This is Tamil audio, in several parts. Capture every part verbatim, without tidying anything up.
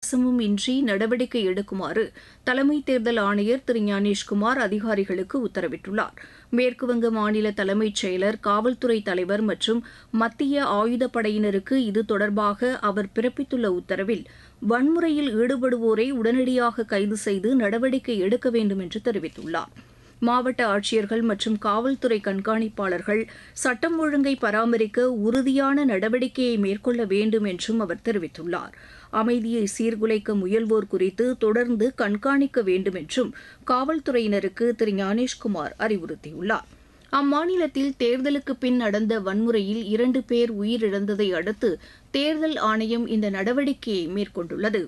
அச்சமும் இன்றி நடவடிக்கை எடுக்குமாறு தலைமை தேர்தல் ஆணையர் திரு ஞானேஷ்குமார் அதிகாரிகளுக்கு உத்தரவிட்டுள்ளார். மேற்குவங்க மாநில தலைமைச் செயலர், காவல்துறை தலைவர் மற்றும் மத்திய ஆயுதப்படையினருக்கு இது தொடர்பாக அவர் பிறப்பித்துள்ள உத்தரவில் வன்முறையில் ஈடுபடுவோரை உடனடியாக கைது செய்து நடவடிக்கை எடுக்க வேண்டும் என்று தெரிவித்துள்ளார். மாவட்ட ஆட்சியர்கள் மற்றும் காவல்துறை கண்காணிப்பாளர்கள் சட்டம் ஒழுங்கை பராமரிக்க உறுதியான நடவடிக்கையை மேற்கொள்ள வேண்டும் என்றும் அவர் தெரிவித்துள்ளார். அமைதியை சீர்குலைக்க முயல்வோர் குறித்து தொடர்ந்து கண்காணிக்க வேண்டும் என்றும் காவல்துறையினருக்கு திரு ஞானேஷ்குமார் அறிவுறுத்தியுள்ளார். அம்மாநிலத்தில் தேர்தலுக்கு பின் நடந்த வன்முறையில் இரண்டு பேர் உயிரிழந்ததை அடுத்து தேர்தல் ஆணையம் இந்த நடவடிக்கையை மேற்கொண்டுள்ளது.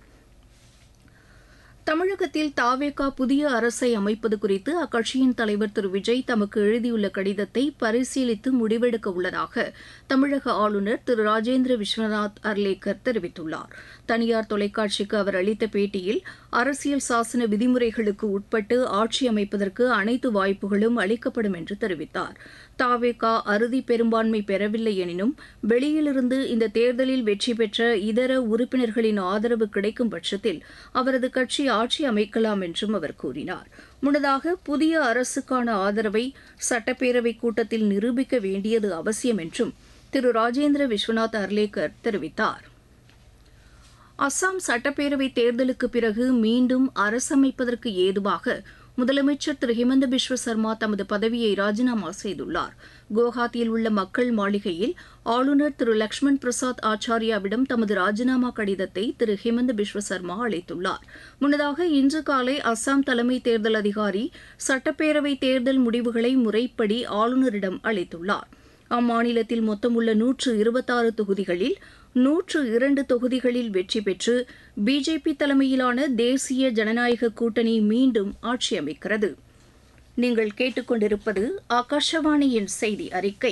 தமிழகத்தில் தாவேகா புதிய அரசை அமைப்பது குறித்து அக்கட்சியின் தலைவர் திரு விஜய் தமக்கு எழுதியுள்ள கடிதத்தை பரிசீலித்து முடிவெடுக்க உள்ளதாக தமிழக ஆளுநர் திரு ராஜேந்திர விஸ்வநாத் அர்லேக்கர் தெரிவித்துள்ளார். தனியார் தொலைக்காட்சிக்கு அவர் அளித்த பேட்டியில் அரசியல் சாசன விதிமுறைகளுக்கு உட்பட்டு ஆட்சி அமைப்பதற்கு அனைத்து வாய்ப்புகளும் அளிக்கப்படும் என்று தெரிவித்தார். தாவேகா அறுதி பெரும்பான்மை பெறவில்லை எனினும் வெளியிலிருந்து இந்த தேர்தலில் வெற்றி பெற்ற இதர உறுப்பினர்களின் ஆதரவு கிடைக்கும் பட்சத்தில் அவரது கட்சி ஆட்சி அமைக்கலாம் என்றும் அவர் கூறினார். முன்னதாக புதிய அரசுக்கான ஆதரவை சட்டப்பேரவைக் கூட்டத்தில் நிரூபிக்க வேண்டியது அவசியம் என்றும் திரு ராஜேந்திர விஸ்வநாத் அர்லேக்கர் தெரிவித்தார். அஸ்ஸாம் சட்டப்பேரவைத் தேர்தலுக்கு பிறகு மீண்டும் அரசமைப்பதற்கு ஏதுவாக முதலமைச்சர் திரு ஹிமந்த பிஸ்வ சர்மா தமது பதவியை ராஜினாமா செய்துள்ளார். குவஹாத்தியில் உள்ள மக்கள் மாளிகையில் ஆளுநர் திரு லக்ஷ்மண் பிரசாத் ஆச்சாரியாவிடம் தமது ராஜினாமா கடிதத்தை திரு ஹிமந்த பிஸ்வ சர்மா அளித்துள்ளார். முன்னதாக இன்று காலை அஸ்ஸாம் தலைமை தேர்தல் அதிகாரி சட்டப்பேரவை தேர்தல் முடிவுகளை முறைப்படி ஆளுநரிடம் அளித்துள்ளார். அம்மாநிலத்தில் மொத்தமுள்ள நூற்று இருபத்தாறு தொகுதிகளில் நூற்று இரண்டு தொகுதிகளில் வெற்றி பெற்று பிஜேபி தலைமையிலான தேசிய ஜனநாயக கூட்டணி மீண்டும் ஆட்சி அமைக்கிறது. நீங்கள் கேட்டுக்கொண்டிருப்பது ஆகாஷவாணியின் செய்தி அறிக்கை.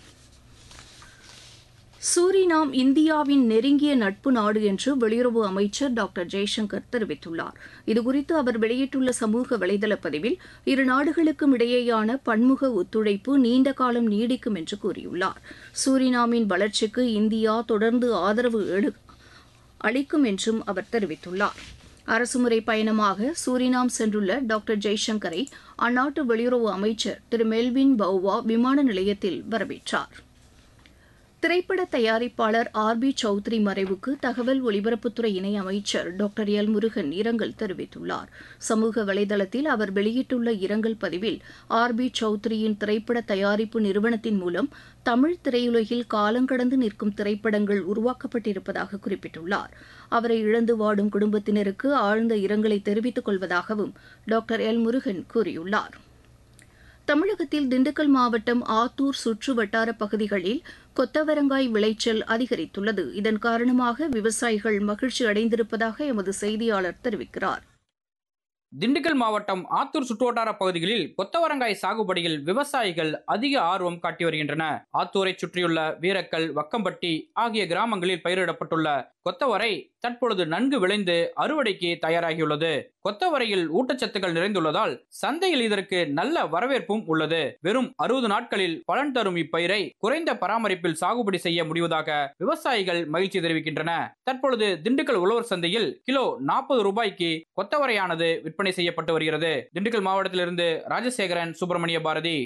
சூரினாம் இந்தியாவின் நெருங்கிய நட்பு நாடு என்று வெளியுறவு அமைச்சர் டாக்டர் ஜெய்சங்கர் தெரிவித்துள்ளார். இதுகுறித்து அவர் வெளியிட்டுள்ள சமூக வலைதள பதிவில் இரு நாடுகளுக்கும் இடையேயான பன்முக ஒத்துழைப்பு நீண்ட காலம் நீடிக்கும் என்று கூறியுள்ளார். சூரினாமின் வளர்ச்சிக்கு இந்தியா தொடர்ந்து ஆதரவு அளிக்கும் என்றும் அவர் தெரிவித்துள்ளார். அரசுமுறை பயணமாக சூரினாம் சென்றுள்ள டாக்டர் ஜெய்சங்கரை அந்நாட்டு வெளியுறவு அமைச்சர் திரு மெல்வின் பௌவா விமான நிலையத்தில் வரவேற்றார். திரைப்பட தயாரிப்பாளர் ஆர் பி சௌத்ரி மறைவுக்கு தகவல் ஒலிபரப்புத்துறை இணை அமைச்சர் டாக்டர் எல் முருகன் இரங்கல் தெரிவித்துள்ளார். சமூக வலைதளத்தில் அவர் வெளியிட்டுள்ள இரங்கல் பதிவில் ஆர் பி சௌத்ரியின் திரைப்பட தயாரிப்பு நிறுவனத்தின் மூலம் தமிழ் திரையுலகில் காலங்கடந்து நிற்கும் திரைப்படங்கள் உருவாக்கப்பட்டிருப்பதாக குறிப்பிட்டுள்ளார். அவரை இழந்து வாடும் குடும்பத்தினருக்கு ஆழ்ந்த இரங்கலை தெரிவித்துக் கொள்வதாகவும் டாக்டர் எல் முருகன் கூறியுள்ளார். தமிழகத்தில் திண்டுக்கல் மாவட்டம் ஆத்தூர் சுற்று வட்டார பகுதிகளில் கொத்தவரங்காய் விளைச்சல் அதிகரித்துள்ளது. இதன் காரணமாக விவசாயிகள் மகிழ்ச்சி அடைந்திருப்பதாக எமது செய்தியாளர் தெரிவிக்கிறார். திண்டுக்கல் மாவட்டம் ஆத்தூர் சுற்றுவட்டார பகுதிகளில் கொத்தவரங்காய் சாகுபடியில் விவசாயிகள் அதிக ஆர்வம் காட்டி வருகின்றன. ஆத்தூரை சுற்றியுள்ள வீரக்கல், வக்கம்பட்டி ஆகிய கிராமங்களில் பயிரிடப்பட்டுள்ள கொத்தவரை தற்பொழுது நன்கு விளைந்து அறுவடைக்கு தயாராகியுள்ளது. கொத்தவரையில் ஊட்டச்சத்துக்கள் நிறைந்துள்ளதால் சந்தையில் இதற்கு நல்ல வரவேற்பும் உள்ளது. வெறும் அறுபது நாட்களில் பலன் தரும் இப்பயிரை குறைந்த பராமரிப்பில் சாகுபடி செய்ய முடிவதாக விவசாயிகள் மகிழ்ச்சி தெரிவிக்கின்றன. தற்பொழுது திண்டுக்கல் உழவர் சந்தையில் கிலோ நாற்பது ரூபாய்க்கு கொத்தவரையானது விற்பனை செய்யப்பட்டு வருகிறது. திண்டுக்கல் மாவட்டத்திலிருந்து ராஜசேகரன், சுப்பிரமணிய பாரதி.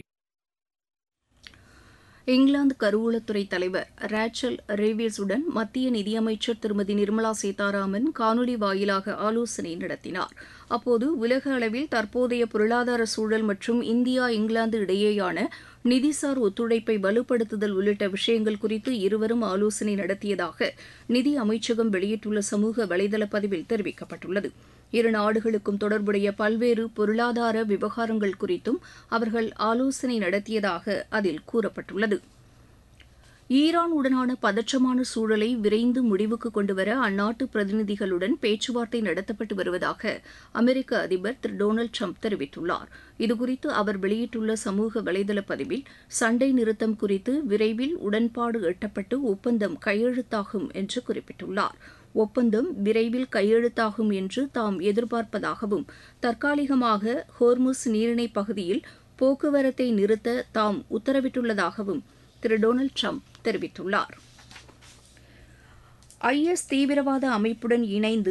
இங்கிலாந்து கருவூலத்துறை தலைவர் ரேச்சல் ரேவியஸுடன் மத்திய நிதியமைச்சர் திருமதி நிர்மலா சீதாராமன் காணொலி வாயிலாக ஆலோசனை நடத்தினார். அப்போது உலக அளவில் தற்போதைய பொருளாதார சூழல் மற்றும் இந்தியா இங்கிலாந்து இடையேயான நிதிசார் ஒத்துழைப்பை வலுப்படுத்துதல் உள்ளிட்ட விஷயங்கள் குறித்து இருவரும் ஆலோசனை நடத்தியதாக நிதி அமைச்சகம் வெளியிட்டுள்ள சமூக வலைதள பதிவில் தெரிவிக்கப்பட்டுள்ளது. இரு நாடுகளுக்கும் தொடர்புடைய பல்வேறு பொருளாதார விவகாரங்கள் குறித்தும் அவர்கள் ஆலோசனை நடத்தியதாக அதில் கூறப்பட்டுள்ளது. ஈரான் உடனான பதற்றமான சூழலை விரைந்து முடிவுக்கு கொண்டுவர அந்நாட்டு பிரதிநிதிகளுடன் பேச்சுவார்த்தை நடத்தப்பட்டு வருவதாக அமெரிக்க அதிபர் திரு டொனால்டு ட்ரம்ப் தெரிவித்துள்ளார். இதுகுறித்து அவர் வெளியிட்டுள்ள சமூக வலைதள பதிவில் சண்டை நிறுத்தம் குறித்து விரைவில் உடன்பாடு எட்டப்பட்டு ஒப்பந்தம் கையெழுத்தாகும் என்று குறிப்பிட்டுள்ளார். ஒப்பந்தம் விரைவில் கையெழுத்தாகும் என்று தாம் எதிர்பார்ப்பதாகவும் தற்காலிகமாக ஹோர்முஸ் நீரிணை பகுதியில் போக்குவரத்தை நிறுத்த தாம் உத்தரவிட்டுள்ளதாகவும் திரு டொனால்டு ட்ரம்ப் தெரிவித்துள்ளார். ஐ எஸ் தீவிரவாத அமைப்புடன் இணைந்து